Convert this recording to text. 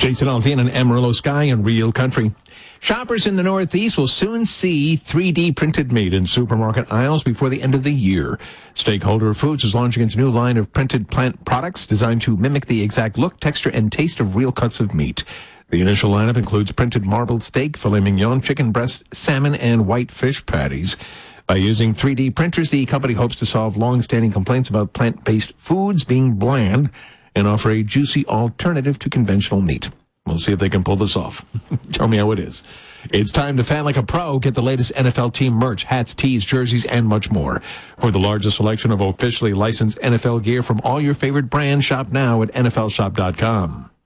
Jason Aldean and Amarillo Sky and Real Country. Shoppers in the Northeast will soon see 3D printed meat in supermarket aisles before the end of the year. Stakeholder Foods is launching its new line of printed plant products designed to mimic the exact look, texture, and taste of real cuts of meat. The initial lineup includes printed marbled steak, filet mignon, chicken breast, salmon, and white fish patties. By using 3D printers, the company hopes to solve long-standing complaints about plant-based foods being bland and offer a juicy alternative to conventional meat. We'll see if they can pull this off. Tell me how it is. It's time to fan like a pro. Get the latest NFL team merch, hats, tees, jerseys, and much more. For the largest selection of officially licensed NFL gear from all your favorite brands, shop now at NFLshop.com.